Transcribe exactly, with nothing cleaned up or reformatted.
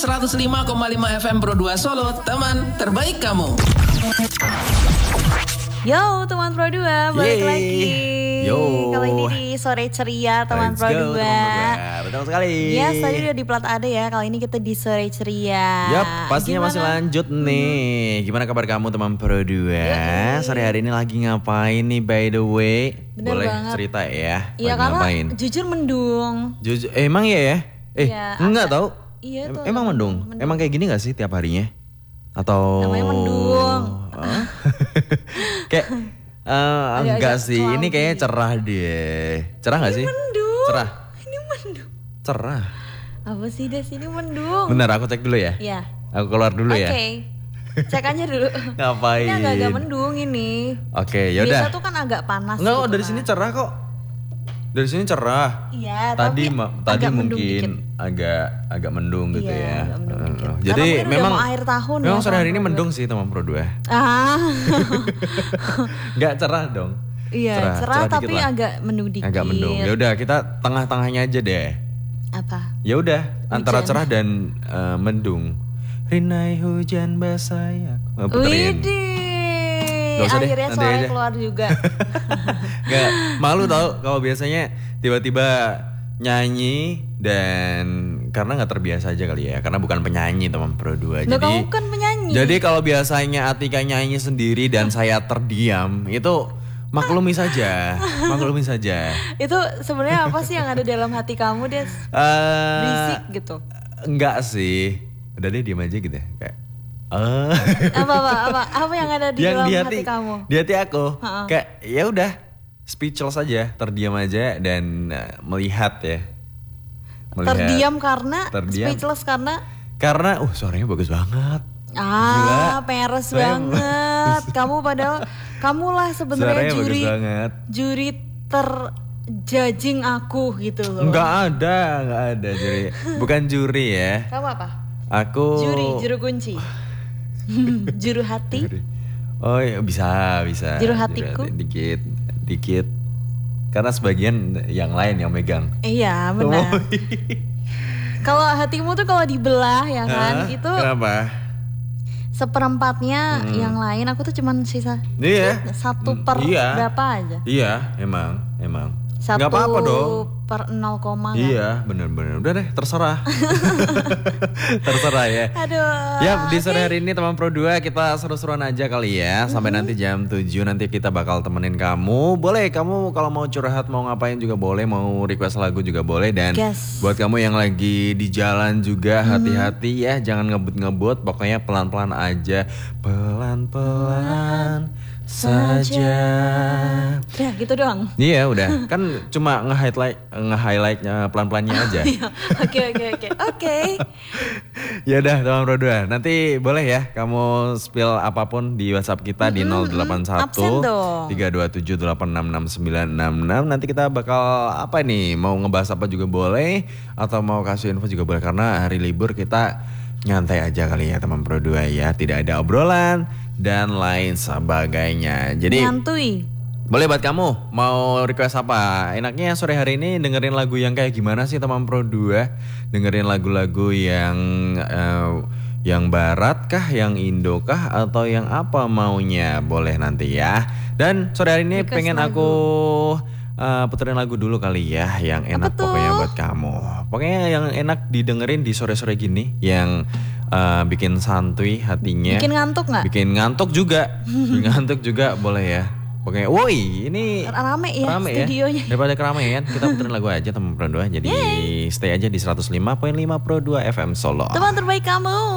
seratus lima koma lima F M Pro dua Solo, teman terbaik kamu. Yo teman Pro dua, balik Yeay. lagi. Yo. Kali ini di sore ceria teman Let's Pro go, dua. teman Pro dua. Betul sekali. Yes, tadi udah di plat ada ya. Kali ini kita di sore ceria. Yap, pastinya Gimana? masih lanjut nih. Gimana kabar kamu teman Pro dua? Yoi. Sore hari ini lagi ngapain nih by the way? Bener Boleh banget. cerita ya? Iya Lagi karena ngapain? jujur mendung. Jujur, eh, emang iya ya? Eh, Iya, enggak agak- tahu. Iya Em- tuh. Emang mendung? mendung. Emang kayak gini gak sih tiap harinya? Atau Namanya mendung. Hah? Kayak eh, Agak-agak enggak sih, ini cloudy. kayaknya cerah deh. Cerah gak sih? Mendung. Cerah. Ini mendung. Cerah. Apa sih Des, ini mendung. Bener, aku cek dulu ya. Iya. Aku keluar dulu Oke. ya. Cek aja dulu. Ngapain? Ini agak-agak mendung ini. Oke, yaudah. Biasa tuh kan agak panas. Enggak, gitu dari kan. sini cerah kok. Dari sini cerah. Iya, Tadi tapi ma- tadi agak mendung mungkin dikit. agak agak mendung gitu Iya, ya. agak mendung Heeh. dikit. Karena Jadi mungkin udah memang mau akhir tahun ya, memang sore hari teman ini Pro mendung sih teman Pro dua. Ah. Enggak cerah dong. Iya, cerah, dikit tapi lah. agak mendung dikit. Agak mendung. Ya udah, kita tengah-tengahnya aja deh. Apa? Ya udah, antara Hujan. cerah dan eh, mendung. Rinai hujan basah ya. Oh, puterin. Widih. Gak usah deh, Akhirnya nanti suaranya aja. keluar juga. Nggak, malu tau kalau biasanya tiba-tiba nyanyi dan karena nggak terbiasa aja kali ya, karena bukan penyanyi teman Pro dua. Loh, Jadi kamu kan penyanyi. Jadi kalau biasanya Atika nyanyi sendiri dan saya terdiam, itu maklumi saja, maklumi saja. Itu sebenarnya apa sih yang ada dalam hati kamu, Des? Eh, Berisik gitu. Enggak sih, udah deh diam aja gitu ya, kayak. eh. Apa apa apa apa yang ada di Yang dalam di hati, hati, kamu? di hati aku, Ha-ha. kayak ya udah speechless aja, terdiam aja dan eh, melihat ya. Melihat. Terdiam karena Terdiam. speechless karena Karena uh suaranya bagus banget. ah, Gila. peres Saya- banget. Kamu padahal kamu lah sebenarnya Suaranya bagus juri banget. juri terjudging aku gitu loh. Enggak ada, enggak ada juri. Bukan juri ya. Kamu apa? Aku Juri, juru kunci. Juru hati. Juri. Oh iya, bisa, bisa. Juru hatiku? hati, dikit, dikit. Karena sebagian yang lain yang megang. Iya, benar. Oh. Kalau hatimu tuh kalau dibelah ya kan, Hah? itu Kenapa? seperempatnya Hmm. yang lain aku tuh cuman sisa Iya. satu per Iya. berapa aja. Iya, emang, emang. Satu Nggak apa-apa dong. per nol koma kan. Iya, bener-bener. Udah deh, terserah. Terserah ya. Aduh. Ya, di oke. sore hari ini teman Pro dua kita seru-seruan aja kali ya. Sampai nanti jam tujuh nanti kita bakal temenin kamu. Boleh kamu kalau mau curhat, mau ngapain juga boleh, mau request lagu juga boleh. Dan Yes. buat kamu yang lagi di jalan juga hati-hati ya, jangan ngebut-ngebut, pokoknya pelan-pelan aja. Pelan-pelan saja. Ya gitu doang. Iya, udah. Kan cuma nge-highlight nge-highlightnya pelan-pelannya aja. Iya. Oke oke oke. Oke. Ya udah teman Pro dua, nanti boleh ya kamu spill apapun di WhatsApp kita di nol delapan absen satu dong. tiga dua tujuh delapan enam enam sembilan enam enam. Nanti kita bakal apa nih, mau ngebahas apa juga boleh, atau mau kasih info juga boleh, karena hari libur kita nyantai aja kali ya teman Pro dua ya, tidak ada obrolan dan lain sebagainya. Jadi Nyantui. boleh buat kamu mau request apa? Enaknya sore hari ini dengerin lagu yang kayak gimana sih teman Pro dua? Dengerin lagu-lagu yang eh, yang barat kah, yang Indo kah, atau yang apa maunya? Boleh nanti ya. Dan sore hari ini Request pengen lagu. aku eh, puterin lagu dulu kali ya, yang enak tuh? pokoknya buat kamu. Pokoknya yang enak didengerin di sore-sore gini, yang eh, bikin santuy hatinya. Bikin ngantuk nggak? Bikin ngantuk juga. Bikin ngantuk juga boleh ya. Pokoknya, woi ini Rame ya rame studionya. ya. Daripada keramaian, kita puterin lagu aja teman Pro dua. Jadi stay aja di seratus lima koma lima Pro dua F M Solo. Teman terbaik kamu.